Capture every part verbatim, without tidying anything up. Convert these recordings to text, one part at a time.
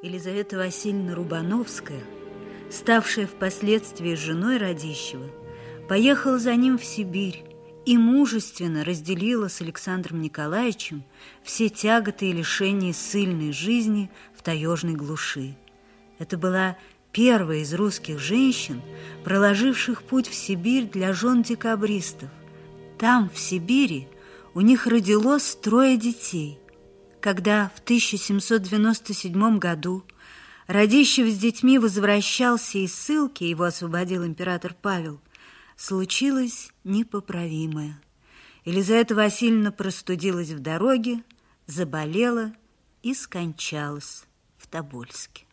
Елизавета Васильевна Рубановская, ставшая впоследствии женой Радищева, поехала за ним в Сибирь и мужественно разделила с Александром Николаевичем все тяготы и лишения ссыльной жизни в таежной глуши. Это была первая из русских женщин, проложивших путь в Сибирь для жен декабристов. Там, в Сибири, у них родилось трое детей. Когда в тысяча семьсот девяносто седьмом году Радищев с детьми возвращался из ссылки, его освободил император Павел, случилось непоправимое. Елизавета Васильевна простудилась в дороге, заболела и скончалась в Тобольске.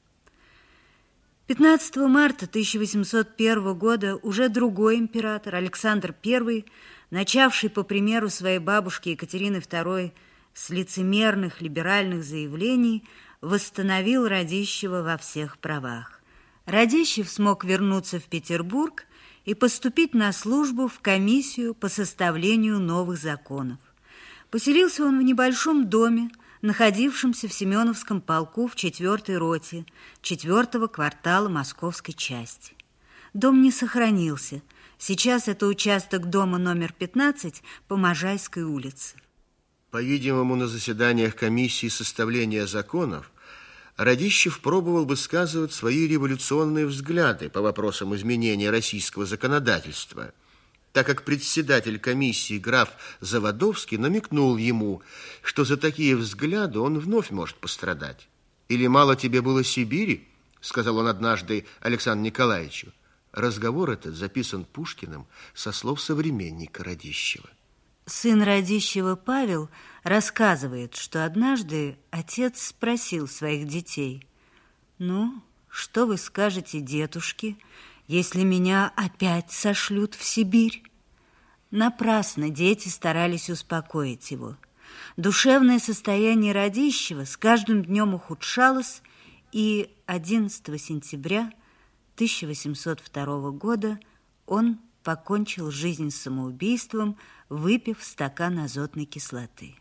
пятнадцатого марта тысяча восемьсот первого года уже другой император, Александр Первый, начавший по примеру своей бабушки Екатерины Второй с лицемерных либеральных заявлений, восстановил Радищева во всех правах. Радищев смог вернуться в Петербург и поступить на службу в комиссию по составлению новых законов. Поселился он в небольшом доме, находившемся в Семеновском полку в четвертой роте четвертого квартала Московской части. Дом не сохранился. Сейчас это участок дома номер пятнадцать по Можайской улице. По-видимому, на заседаниях комиссии составления законов Радищев пробовал высказывать свои революционные взгляды по вопросам изменения российского законодательства, так как председатель комиссии граф Заводовский намекнул ему, что за такие взгляды он вновь может пострадать. «Или мало тебе было Сибири?» — сказал он однажды Александру Николаевичу. Разговор этот записан Пушкиным со слов современника Радищева. Сын Радищева Павел рассказывает, что однажды отец спросил своих детей: «Ну, что вы скажете дедушке, если меня опять сошлют в Сибирь?» Напрасно дети старались успокоить его. Душевное состояние Радищева с каждым днем ухудшалось, и одиннадцатого сентября тысяча восемьсот второго года он покончил жизнь самоубийством, выпив стакан азотной кислоты.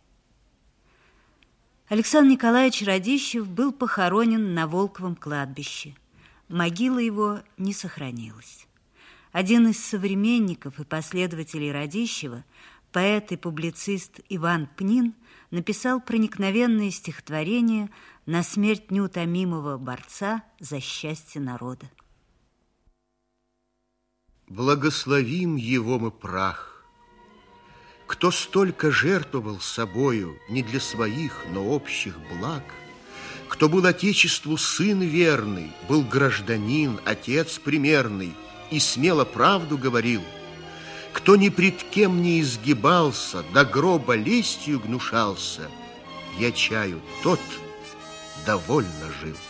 Александр Николаевич Радищев был похоронен на Волковом кладбище. Могила его не сохранилась. Один из современников и последователей Радищева, поэт и публицист Иван Пнин, написал проникновенное стихотворение на смерть неутомимого борца за счастье народа. Благословим его мы прах, кто столько жертвовал собою не для своих, но общих благ, кто был отечеству сын верный, был гражданин, отец примерный и смело правду говорил, кто ни пред кем не изгибался, до гроба лестью гнушался, я чаю, тот довольно жил.